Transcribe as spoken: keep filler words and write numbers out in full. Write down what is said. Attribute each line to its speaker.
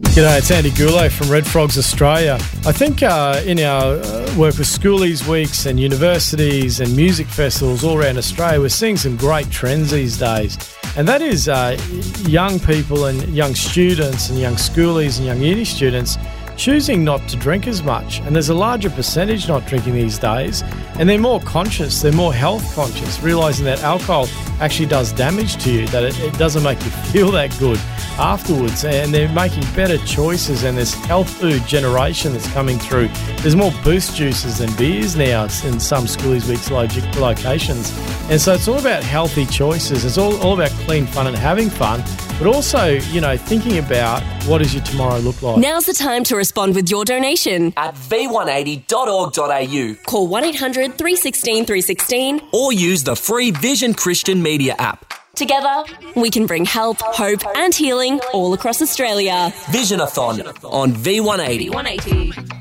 Speaker 1: G'day, it's Andy Goulet from Red Frogs Australia. I think uh, in our uh, work with schoolies weeks and universities and music festivals all around Australia, we're seeing some great trends these days. And that is uh, young people and young students and young schoolies and young uni students choosing not to drink as much. And there's a larger percentage not drinking these days. And they're more conscious, they're more health conscious, realising that alcohol actually does damage to you, that it, it doesn't make you feel that good afterwards. And they're making better choices, and this health food generation that's coming through. There's more boost juices than beers now in some schoolies weeks locations. And so it's all about healthy choices. It's all, all about clean fun and having fun, but also, you know, thinking about what does your tomorrow look like.
Speaker 2: Now's the time to respond with your donation
Speaker 3: at v one eighty dot org dot a u.
Speaker 2: Call one eight hundred three one six three one six
Speaker 3: or use the free Vision Christian Media app.
Speaker 2: Together, we can bring help, hope and healing all across Australia.
Speaker 3: Visionathon on V one eighty.